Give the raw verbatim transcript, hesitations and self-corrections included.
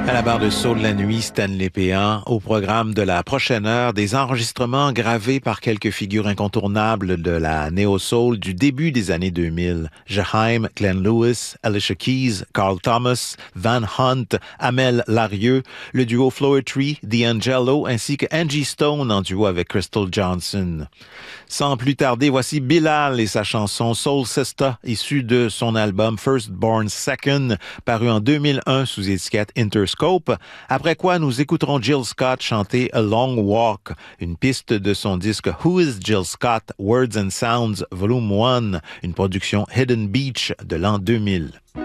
À la barre de Soul de la nuit, Stanley Péan. Au programme de la prochaine heure, des enregistrements gravés par quelques figures incontournables de la néo-soul du début des années deux mille. Jaheim, Glenn Lewis, Alicia Keys, Carl Thomas, Van Hunt, Amel Larieux, le duo Floetry, D'Angelo, ainsi que Angie Stone en duo avec Crystal Johnson. Sans plus tarder, voici Bilal et sa chanson Soul Sister, issue de son album First Born Second, paru en deux mille un sous étiquette Interscope. Après quoi, nous écouterons Jill Scott chanter A Long Walk, une piste de son disque Who is Jill Scott? Words and Sounds Volume un, une production Hidden Beach de l'an deux mille.